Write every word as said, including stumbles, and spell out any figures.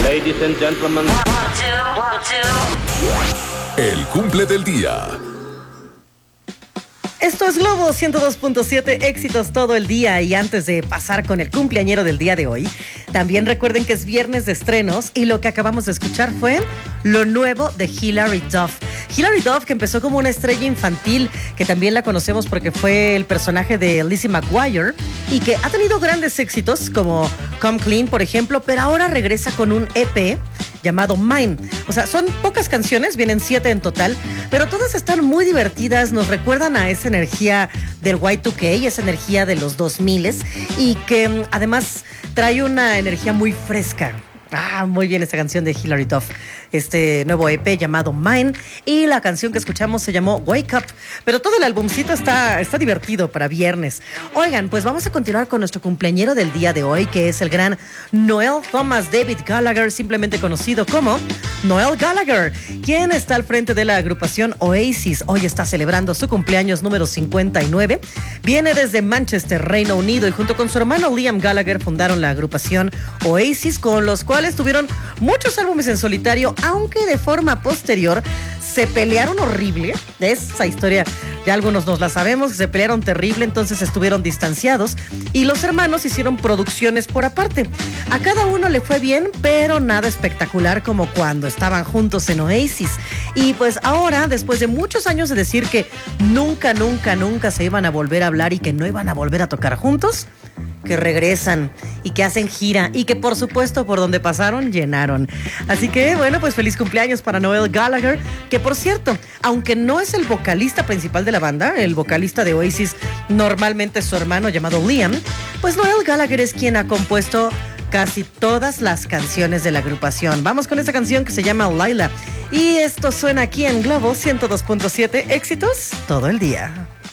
Ladies and gentlemen. One, two, one, two. El cumple del día. Esto es Globo ciento dos punto siete, éxitos todo el día. Y antes de pasar con el cumpleañero del día de hoy, también recuerden que es viernes de estrenos y lo que acabamos de escuchar fue lo nuevo de Hilary Duff. Hilary Duff, que empezó como una estrella infantil, que también la conocemos porque fue el personaje de Lizzie McGuire y que ha tenido grandes éxitos como Come Clean, por ejemplo, pero ahora regresa con un E P llamado Mine. O sea, son pocas canciones, vienen siete en total, pero todas están muy divertidas, nos recuerdan a esa energía del Y dos K, esa energía de los dos mil y que además trae una energía muy fresca. Ah, muy bien esta canción de Hilary Duff, este nuevo E P llamado Mine, y la canción que escuchamos se llamó Wake Up, pero todo el albumcito está, está divertido para viernes. Oigan, pues vamos a continuar con nuestro cumpleañero del día de hoy, que es el gran Noel Thomas David Gallagher, simplemente conocido como Noel Gallagher, quien está al frente de la agrupación Oasis. Hoy está celebrando su cumpleaños número cincuenta y nueve, viene desde Manchester, Reino Unido, y junto con su hermano Liam Gallagher fundaron la agrupación Oasis, con los cuales tuvieron muchos álbumes en solitario, aunque de forma posterior se pelearon horrible. Esa historia ya algunos nos la sabemos, se pelearon terrible, entonces estuvieron distanciados y los hermanos hicieron producciones por aparte. A cada uno le fue bien, pero nada espectacular como cuando estaban juntos en Oasis. Y pues ahora, después de muchos años de decir que nunca, nunca, nunca se iban a volver a hablar y que no iban a volver a tocar juntos, que regresan y que hacen gira y que por supuesto por donde pasaron llenaron. Así que bueno, pues feliz cumpleaños para Noel Gallagher, que por cierto, aunque no es el vocalista principal de la banda, el vocalista de Oasis normalmente es su hermano llamado Liam, pues Noel Gallagher es quien ha compuesto casi todas las canciones de la agrupación. Vamos con esta canción que se llama Laila y esto suena aquí en Globo ciento dos punto siete, éxitos todo el día.